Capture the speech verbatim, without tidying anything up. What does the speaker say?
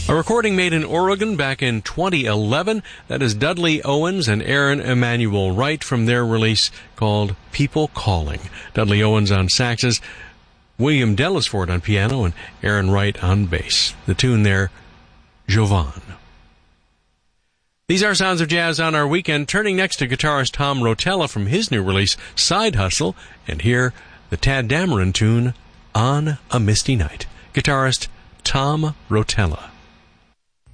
A recording made in Oregon back in twenty eleven. That is Dudley Owens and Aaron Emanuel Wright from their release called People Calling. Dudley Owens on saxes, William Dellisford on piano, and Aaron Wright on bass. The tune there, Jovan. These are Sounds of Jazz on our weekend. Turning next to guitarist Tom Rotella from his new release, Side Hustle, and here, the Tad Dameron tune, On a Misty Night. Guitarist Tom Rotella.